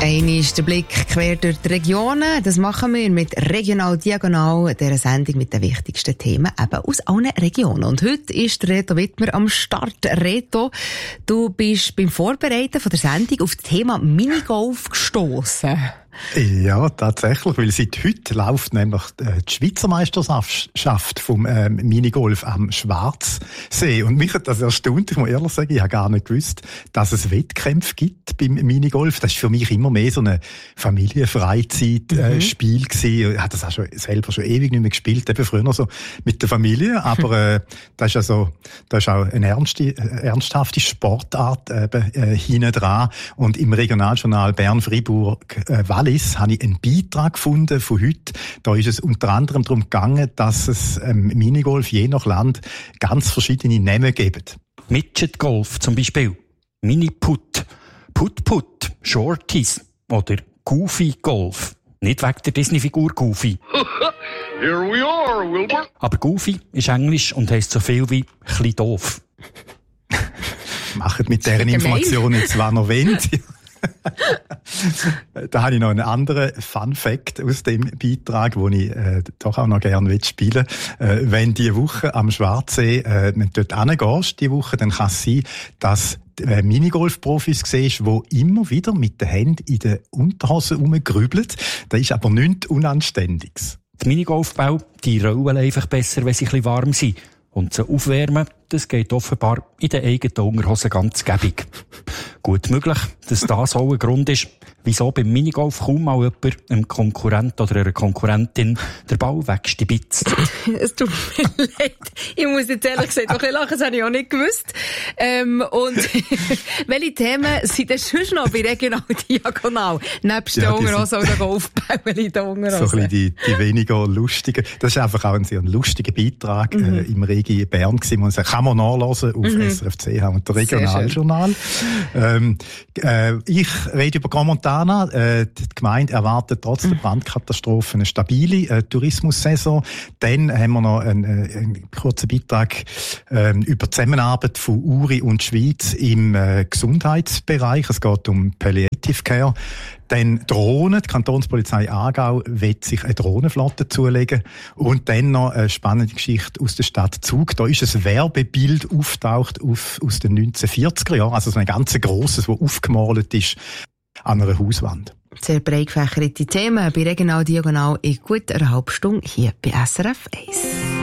Einmal ist der Blick quer durch die Regionen. Das machen wir mit Regional Diagonal, dieser Sendung mit den wichtigsten Themen eben aus allen Regionen. Und heute ist Reto Wittmer am Start. Reto, du bist beim Vorbereiten von der Sendung auf das Thema Minigolf gestossen. Ja, tatsächlich, weil seit heute läuft nämlich die Schweizer Meisterschaft vom Minigolf am Schwarzsee. Und mich hat das erstaunt, ich muss ehrlich sagen, ich habe gar nicht gewusst, dass es Wettkämpfe gibt beim Minigolf. Das ist für mich immer mehr so ein Familienfreizeitspiel gewesen. Ich habe das auch selber schon ewig nicht mehr gespielt, eben früher so mit der Familie. Aber das ist auch eine ernsthafte Sportart hinten dran. Und im Regionaljournal Bern-Fribourg habe ich einen Beitrag gefunden von heute. Da ist es unter anderem darum gegangen, dass es Minigolf je nach Land ganz verschiedene Namen gibt. Midget Golf zum Beispiel, Mini-Putt, Putt-Putt, Shorties oder Goofy Golf. Nicht wegen der Disney-Figur Goofy. Here we are, Wilbur. Aber Goofy ist Englisch und heisst so viel wie «chli doof». Macht mit deren Informationen jetzt, was ihr wollt. Da habe ich noch einen anderen Fun-Fact aus dem Beitrag, den ich doch auch noch gerne spielen will. Wenn die Woche am Schwarzsee wenn du dort hingehst, die Woche, dann kann es sein, dass Minigolf-Profis siehst, die immer wieder mit den Händen in den Unterhosen rumgrübeln. Das ist aber nichts Unanständiges. Die Minigolfbälle, die rollen einfach besser, wenn sie ein bisschen warm sind. Und sie aufwärmen, das geht offenbar in den eigenen Unterhosen ganz gäbig. Gut möglich, dass das auch ein Grund ist, wieso beim Minigolf kaum mal jemand einem Konkurrent oder einer Konkurrentin der Ball wegstibitzt. Es tut mir leid. Ich muss jetzt ehrlich gesagt auch ein bisschen lachen, das habe ich auch nicht gewusst. Und welche Themen sind denn sonst noch bei Regional Diagonal? Nebst der Unterhose oder Golfbällen in der Unterhose? So ein bisschen die weniger lustigen. Das ist einfach auch ein sehr lustiger Beitrag im Regi Bern gewesen. Man kann man nachlesen auf SRF CH und der Regionaljournal. Ich rede über Gromontana. Die Gemeinde erwartet trotz der Brandkatastrophe eine stabile Tourismussaison. Dann haben wir noch einen kurzen Beitrag über die Zusammenarbeit von URI und Schweiz im Gesundheitsbereich. Es geht um Palliative Care. Dann Drohnen. Die Kantonspolizei Aargau will sich eine Drohnenflotte zulegen. Und dann noch eine spannende Geschichte aus der Stadt Zug. Da ist ein Werbebild auftaucht aus den 1940er Jahren. Also so ein ganz grosses, das aufgemalt ist an einer Hauswand. Sehr breit gefächerte Themen bei Regional Diagonal in gut einer halben Stunde hier bei SRF 1.